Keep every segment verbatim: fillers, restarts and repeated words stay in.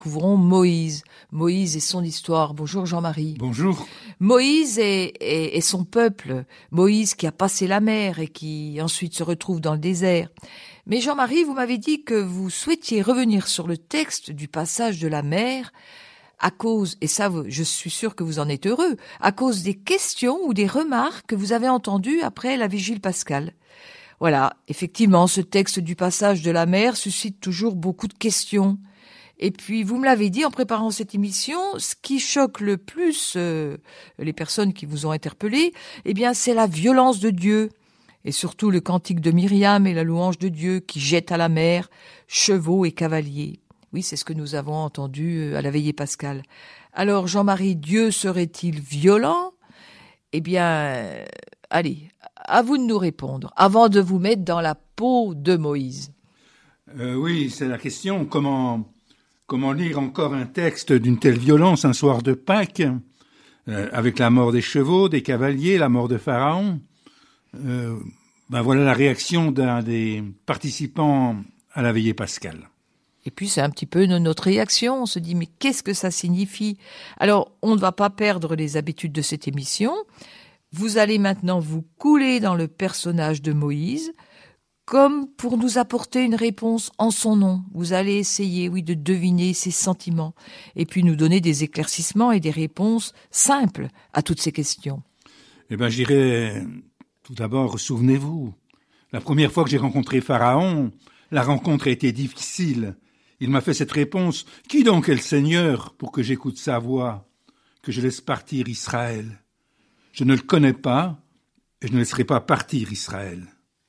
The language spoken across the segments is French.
Couvrons Moïse. Moïse et son histoire. Bonjour Jean-Marie. Bonjour. Moïse et, et, et son peuple. Moïse qui a passé la mer et qui ensuite se retrouve dans le désert. Mais Jean-Marie, vous m'avez dit que vous souhaitiez revenir sur le texte du passage de la mer à cause, et ça je suis sûr que vous en êtes heureux, à cause des questions ou des remarques que vous avez entendues après la vigile pascale. Voilà, effectivement, ce texte du passage de la mer suscite toujours beaucoup de questions. Et puis, vous me l'avez dit en préparant cette émission, ce qui choque le plus euh, les personnes qui vous ont interpellé, eh bien, c'est la violence de Dieu. Et surtout le cantique de Myriam et la louange de Dieu qui jette à la mer chevaux et cavaliers. Oui, c'est ce que nous avons entendu à la veillée pascale. Alors, Jean-Marie, Dieu serait-il violent ? Eh bien, euh, allez, à vous de nous répondre, avant de vous mettre dans la peau de Moïse. Euh, oui, c'est la question. Comment... Comment lire encore un texte d'une telle violence un soir de Pâques, euh, avec la mort des chevaux, des cavaliers, la mort de Pharaon euh, ben voilà la réaction d'un des participants à la veillée pascale. Et puis c'est un petit peu notre réaction, on se dit mais qu'est-ce que ça signifie ? Alors on ne va pas perdre les habitudes de cette émission, vous allez maintenant vous couler dans le personnage de Moïse, comme pour nous apporter une réponse en son nom. Vous allez essayer, oui, de deviner ses sentiments et puis nous donner des éclaircissements et des réponses simples à toutes ces questions. Eh bien, je dirais, tout d'abord, souvenez-vous, la première fois que j'ai rencontré Pharaon, la rencontre a été difficile. Il m'a fait cette réponse, « Qui donc est le Seigneur pour que j'écoute sa voix, que je laisse partir Israël ? Je ne le connais pas et je ne laisserai pas partir Israël. »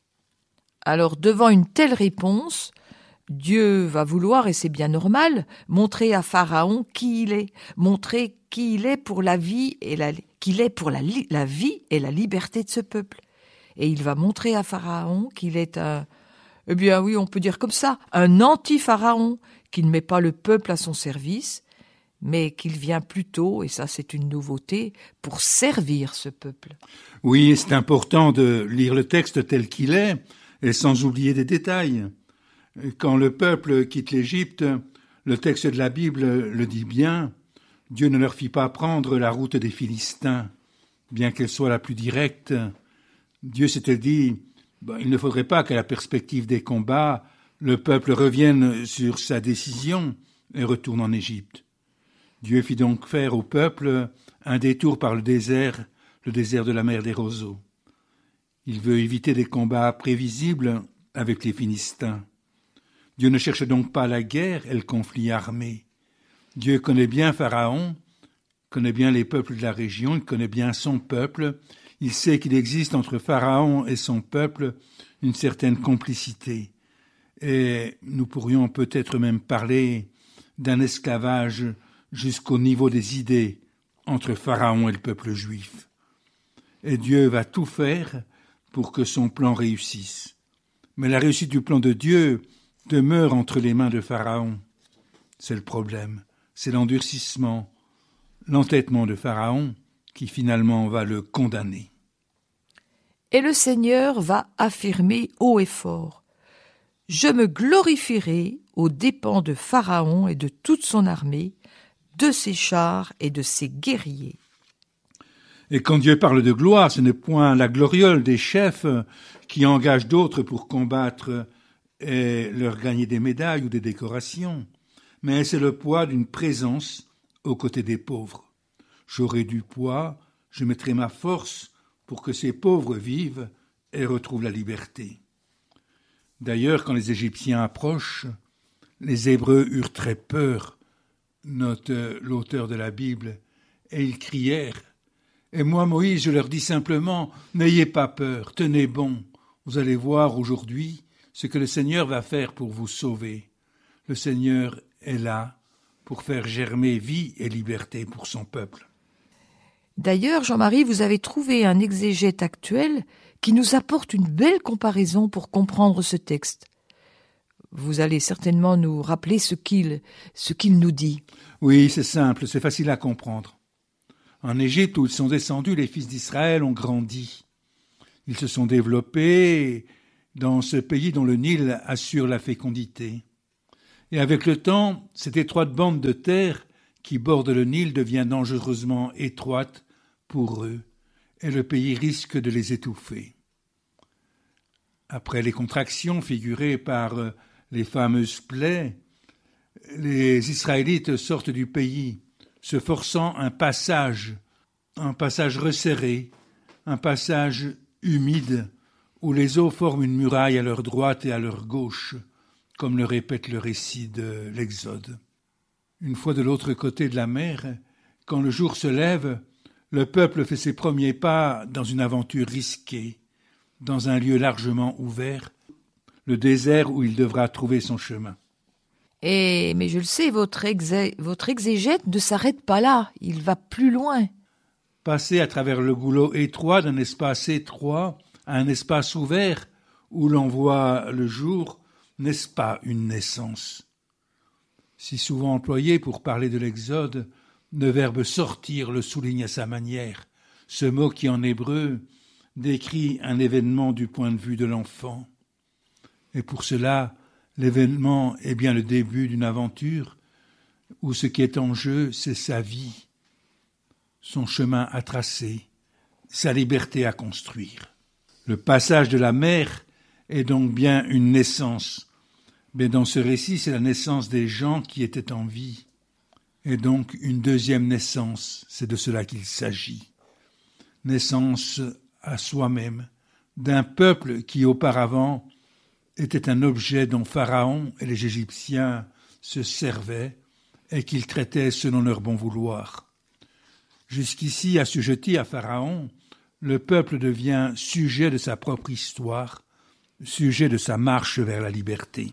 Alors, devant une telle réponse, Dieu va vouloir, et c'est bien normal, montrer à Pharaon qui il est, montrer qui il est pour la vie et la, qu'il est pour la, la vie et la liberté de ce peuple. Et il va montrer à Pharaon qu'il est un, eh bien oui, on peut dire comme ça, un anti-Pharaon, qui ne met pas le peuple à son service, mais qu'il vient plutôt, et ça c'est une nouveauté, pour servir ce peuple. Oui, c'est important de lire le texte tel qu'il est, et sans oublier des détails. Quand le peuple quitte l'Égypte, le texte de la Bible le dit bien, Dieu ne leur fit pas prendre la route des Philistins, bien qu'elle soit la plus directe. Dieu s'était dit, ben, il ne faudrait pas qu'à la perspective des combats, le peuple revienne sur sa décision et retourne en Égypte. Dieu fit donc faire au peuple un détour par le désert, le désert de la mer des roseaux. Il veut éviter des combats prévisibles avec les Philistins. Dieu ne cherche donc pas la guerre et le conflit armé. Dieu connaît bien Pharaon, connaît bien les peuples de la région, il connaît bien son peuple. Il sait qu'il existe entre Pharaon et son peuple une certaine complicité. Et nous pourrions peut-être même parler d'un esclavage jusqu'au niveau des idées entre Pharaon et le peuple juif. Et Dieu va tout faire pour que son plan réussisse. Mais la réussite du plan de Dieu demeure entre les mains de Pharaon. C'est le problème, c'est l'endurcissement, l'entêtement de Pharaon qui finalement va le condamner. Et le Seigneur va affirmer haut et fort, « Je me glorifierai aux dépens de Pharaon et de toute son armée, de ses chars et de ses guerriers. » Et quand Dieu parle de gloire, ce n'est point la gloriole des chefs qui engagent d'autres pour combattre et leur gagner des médailles ou des décorations, mais c'est le poids d'une présence aux côtés des pauvres. J'aurai du poids, je mettrai ma force pour que ces pauvres vivent et retrouvent la liberté. D'ailleurs, quand les Égyptiens approchent, les Hébreux eurent très peur, note l'auteur de la Bible, et ils crièrent. Et moi, Moïse, je leur dis simplement, n'ayez pas peur, tenez bon. Vous allez voir aujourd'hui ce que le Seigneur va faire pour vous sauver. Le Seigneur est là pour faire germer vie et liberté pour son peuple. D'ailleurs, Jean-Marie, vous avez trouvé un exégète actuel qui nous apporte une belle comparaison pour comprendre ce texte. Vous allez certainement nous rappeler ce qu'il, ce qu'il nous dit. Oui, c'est simple, c'est facile à comprendre. En Égypte, où ils sont descendus, les fils d'Israël ont grandi. Ils se sont développés dans ce pays dont le Nil assure la fécondité. Et avec le temps, cette étroite bande de terre qui borde le Nil devient dangereusement étroite pour eux, et le pays risque de les étouffer. Après les contractions figurées par les fameuses plaies, les Israélites sortent du pays, se forçant un passage, un passage resserré, un passage humide, où les eaux forment une muraille à leur droite et à leur gauche, comme le répète le récit de l'Exode. Une fois de l'autre côté de la mer, quand le jour se lève, le peuple fait ses premiers pas dans une aventure risquée, dans un lieu largement ouvert, le désert où il devra trouver son chemin. Et, mais je le sais, votre, exé, votre exégète ne s'arrête pas là, il va plus loin. Passer à travers le goulot étroit d'un espace étroit à un espace ouvert où l'on voit le jour, n'est-ce pas une naissance? Si souvent employé pour parler de l'Exode, le verbe « sortir » le souligne à sa manière, ce mot qui en hébreu décrit un événement du point de vue de l'enfant. Et pour cela, l'événement est bien le début d'une aventure où ce qui est en jeu, c'est sa vie, son chemin à tracer, sa liberté à construire. Le passage de la mer est donc bien une naissance, mais dans ce récit, c'est la naissance des gens qui étaient en vie, et donc une deuxième naissance, c'est de cela qu'il s'agit. Naissance à soi-même, d'un peuple qui auparavant était un objet dont Pharaon et les Égyptiens se servaient et qu'ils traitaient selon leur bon vouloir. Jusqu'ici, assujetti à Pharaon, le peuple devient sujet de sa propre histoire, sujet de sa marche vers la liberté.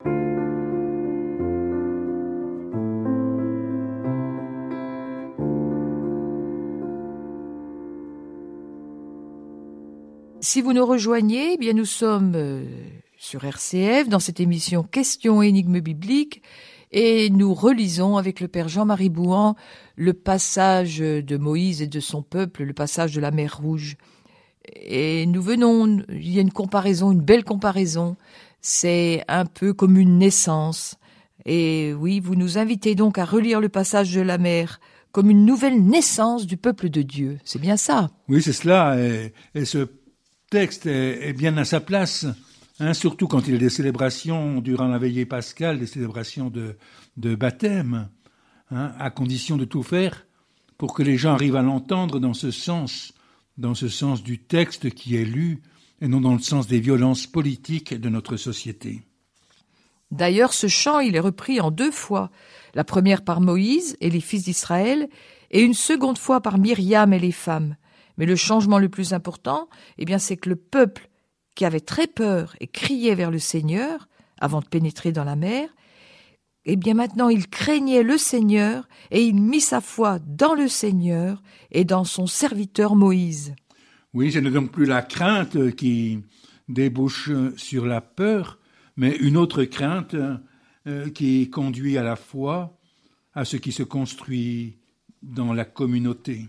Si vous nous rejoignez, eh bien nous sommes euh, sur R C F dans cette émission Questions et énigmes bibliques et nous relisons avec le Père Jean-Marie Bouhan le passage de Moïse et de son peuple, le passage de la mer Rouge. Et nous venons, il y a une comparaison, une belle comparaison, c'est un peu comme une naissance. Et oui, vous nous invitez donc à relire le passage de la mer comme une nouvelle naissance du peuple de Dieu. C'est bien ça? Oui, c'est cela. Et, et ce texte est, est bien à sa place, hein, surtout quand il y a des célébrations durant la veillée pascale, des célébrations de, de baptême, hein, à condition de tout faire pour que les gens arrivent à l'entendre dans ce sens, dans ce sens du texte qui est lu, et non dans le sens des violences politiques de notre société. D'ailleurs, ce chant, il est repris en deux fois. La première par Moïse et les fils d'Israël, et une seconde fois par Myriam et les femmes. Mais le changement le plus important, eh bien, c'est que le peuple, qui avait très peur et criait vers le Seigneur, avant de pénétrer dans la mer, eh bien maintenant il craignait le Seigneur, et il mit sa foi dans le Seigneur et dans son serviteur Moïse. Oui, ce n'est donc plus la crainte qui débouche sur la peur, mais une autre crainte euh, qui conduit à la foi, à ce qui se construit dans la communauté.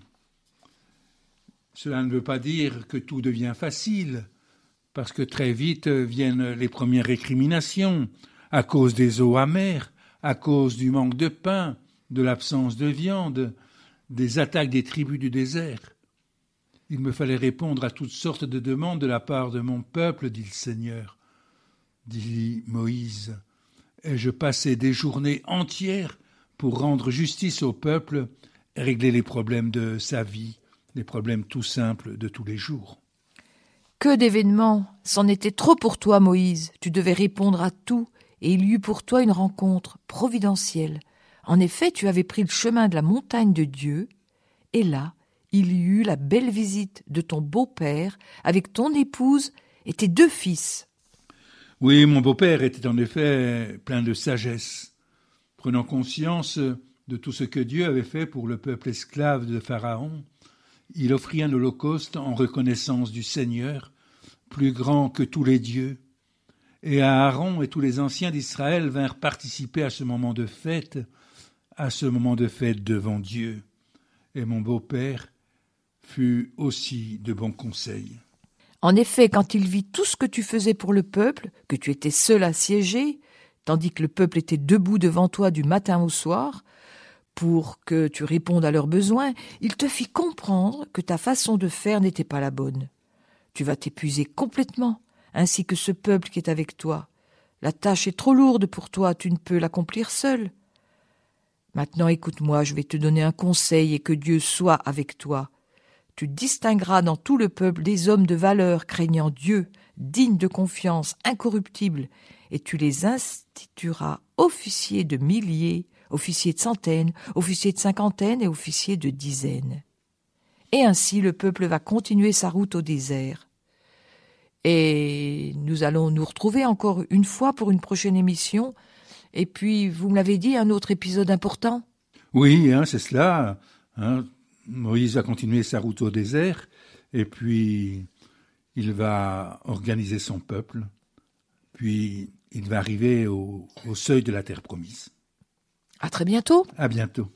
Cela ne veut pas dire que tout devient facile, parce que très vite viennent les premières récriminations, à cause des eaux amères, à cause du manque de pain, de l'absence de viande, des attaques des tribus du désert. Il me fallait répondre à toutes sortes de demandes de la part de mon peuple, dit le Seigneur, dit Moïse, et je passais des journées entières pour rendre justice au peuple et régler les problèmes de sa vie, les problèmes tout simples de tous les jours. Que d'événements! C'en était trop pour toi, Moïse. Tu devais répondre à tout, et il y eut pour toi une rencontre providentielle. En effet, tu avais pris le chemin de la montagne de Dieu, et là, il y eut la belle visite de ton beau-père avec ton épouse et tes deux fils. Oui, mon beau-père était en effet plein de sagesse. Prenant conscience de tout ce que Dieu avait fait pour le peuple esclave de Pharaon, il offrit un holocauste en reconnaissance du Seigneur, plus grand que tous les dieux. Et Aaron et tous les anciens d'Israël vinrent participer à ce moment de fête, à ce moment de fête devant Dieu. Et mon beau-père fut aussi de bons conseils. En effet, quand il vit tout ce que tu faisais pour le peuple, que tu étais seul à siéger, tandis que le peuple était debout devant toi du matin au soir, pour que tu répondes à leurs besoins, il te fit comprendre que ta façon de faire n'était pas la bonne. Tu vas t'épuiser complètement, ainsi que ce peuple qui est avec toi. La tâche est trop lourde pour toi, tu ne peux l'accomplir seul. Maintenant, écoute-moi, je vais te donner un conseil et que Dieu soit avec toi. Tu distingueras dans tout le peuple des hommes de valeur craignant Dieu, dignes de confiance, incorruptibles, et tu les institueras officiers de milliers, officiers de centaines, officiers de cinquantaines et officiers de dizaines. Et ainsi le peuple va continuer sa route au désert. Et nous allons nous retrouver encore une fois pour une prochaine émission. Et puis, vous me l'avez dit, un autre épisode important ? Oui, hein, c'est cela. Hein. Moïse va continuer sa route au désert et puis il va organiser son peuple. Puis il va arriver au, au seuil de la terre promise. À très bientôt. À bientôt.